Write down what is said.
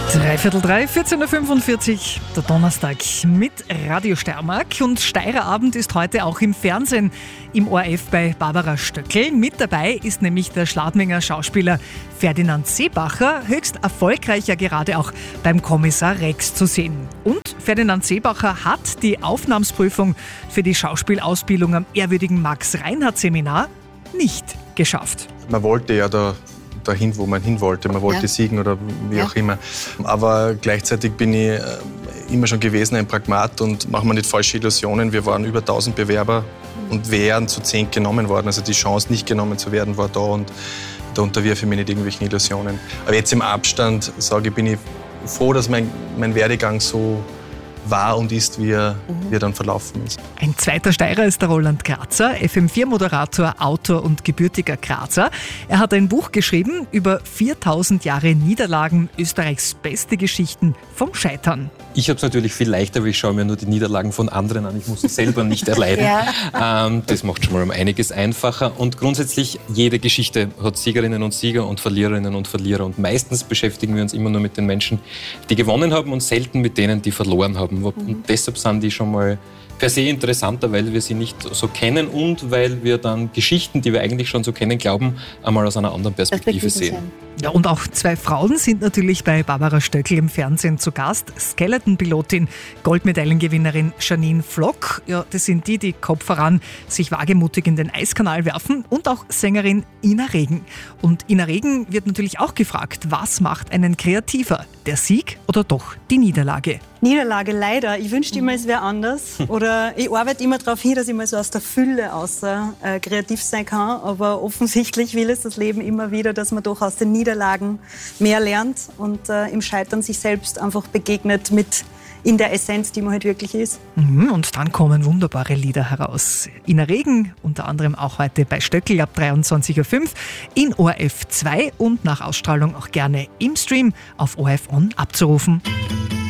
3:03, 14:45 Uhr, der Donnerstag mit Radio Steiermark. Und Steirer Abend ist heute auch im Fernsehen im ORF bei Barbara Stöckl. Mit dabei ist nämlich der Schladminger Schauspieler Ferdinand Seebacher, höchst erfolgreicher gerade auch beim Kommissar Rex zu sehen. Und Ferdinand Seebacher hat die Aufnahmsprüfung für die Schauspielausbildung am ehrwürdigen Max-Reinhardt-Seminar nicht geschafft. Man wollte ja dahin, wo man hin wollte. Man wollte siegen oder wie auch immer. Aber gleichzeitig bin ich immer schon gewesen ein Pragmat und machen wir nicht falsche Illusionen. Wir waren über 1000 Bewerber und wären zu 10 genommen worden. Also die Chance, nicht genommen zu werden, war da und da unterwirfe ich mich nicht irgendwelchen Illusionen. Aber jetzt im Abstand, sage ich, bin ich froh, dass mein Werdegang so war und ist, wie er dann verlaufen ist. Ein zweiter Steirer ist der Roland Grazer, FM4-Moderator, Autor und gebürtiger Grazer. Er hat ein Buch geschrieben über 4000 Jahre Niederlagen, Österreichs beste Geschichten vom Scheitern. Ich habe es natürlich viel leichter, weil ich schaue mir nur die Niederlagen von anderen an. Ich muss sie selber nicht erleiden. Das macht schon mal um einiges einfacher. Und grundsätzlich, jede Geschichte hat Siegerinnen und Sieger und Verliererinnen und Verlierer. Und meistens beschäftigen wir uns immer nur mit den Menschen, die gewonnen haben und selten mit denen, die verloren haben. Und deshalb sind die schon mal per se interessanter, weil wir sie nicht so kennen und weil wir dann Geschichten, die wir eigentlich schon so kennen, glauben, einmal aus einer anderen Perspektive sehen. Ja, und auch zwei Frauen sind natürlich bei Barbara Stöckl im Fernsehen zu Gast. Skeleton-Pilotin, Goldmedaillengewinnerin Janine Flock. Ja, das sind die Kopf voran sich wagemutig in den Eiskanal werfen. Und auch Sängerin Ina Regen. Und Ina Regen wird natürlich auch gefragt, was macht einen kreativer? Der Sieg oder doch die Niederlage? Niederlage, leider. Ich wünschte immer, es wäre anders. Oder ich arbeite immer darauf hin, dass ich mal so aus der Fülle kreativ sein kann. Aber offensichtlich will es das Leben immer wieder, dass man doch aus den Niederlagen mehr lernt und im Scheitern sich selbst einfach begegnet mit in der Essenz, die man halt wirklich ist. Und dann kommen wunderbare Lieder heraus. Ina Regen, unter anderem auch heute bei Stöckl ab 23:05 Uhr in ORF 2 und nach Ausstrahlung auch gerne im Stream auf ORF On abzurufen.